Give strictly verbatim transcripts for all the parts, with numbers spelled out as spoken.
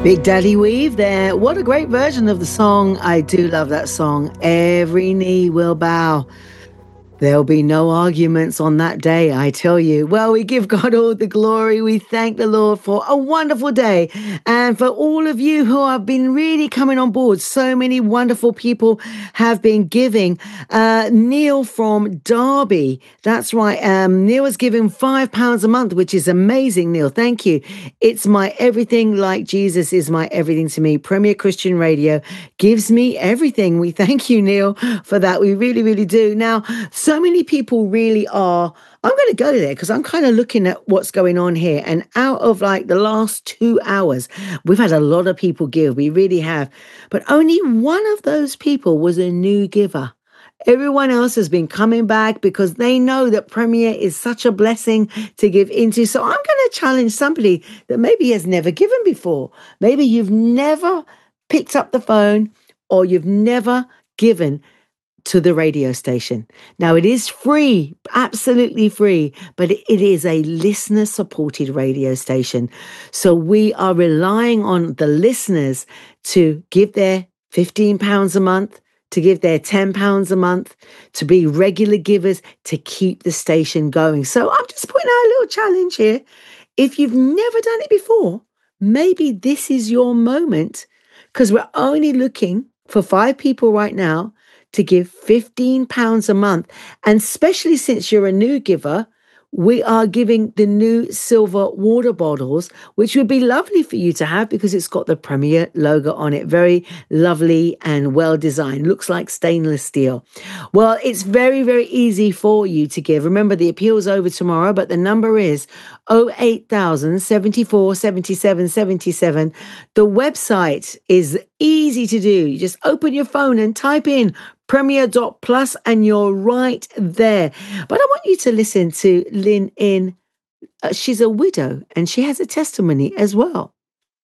Big Daddy Weave there. What a great version of the song. I do love that song. Every knee will bow. There'll be no arguments on that day, I tell you. Well, we give God all the glory. We thank the Lord for a wonderful day. And for all of you who have been really coming on board, so many wonderful people have been giving. Uh, Neil from Derby, that's right. Um, Neil is giving five pounds a month, which is amazing, Neil. Thank you. It's my everything, like Jesus is my everything to me. Premier Christian Radio gives me everything. We thank you, Neil, for that. We really, really do. Now, so many people really are, I'm going to go there because I'm kind of looking at what's going on here. And out of like the last two hours, we've had a lot of people give. We really have. But only one of those people was a new giver. Everyone else has been coming back because they know that Premier is such a blessing to give into. So I'm going to challenge somebody that maybe has never given before. Maybe you've never picked up the phone or you've never given to the radio station. Now, it is free, absolutely free, but it is a listener-supported radio station. So we are relying on the listeners to give their fifteen pounds a month, to give their ten pounds a month, to be regular givers, to keep the station going. So I'm just putting out a little challenge here. If you've never done it before, maybe this is your moment, because we're only looking for five people right now to give fifteen pounds a month. And especially since you're a new giver, we are giving the new silver water bottles, which would be lovely for you to have because it's got the Premier logo on it. Very lovely and well designed. Looks like stainless steel. Well, it's very, very easy for you to give. Remember, the appeal's over tomorrow, but the number is oh eight thousand, seventy-four, seventy-seven, seventy-seven. The website is easy to do. You just open your phone and type in premier dot plus and you're right there. But I want you to listen to Lynn in. Uh, she's a widow and she has a testimony as well.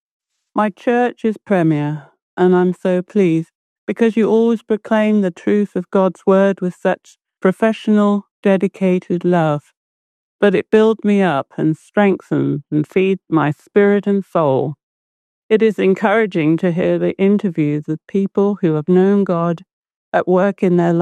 My church is Premier, and I'm so pleased because you always proclaim the truth of God's word with such professional, dedicated love. But it builds me up and strengthens and feeds my spirit and soul. It is encouraging to hear the interviews of people who have known God at work in their lives.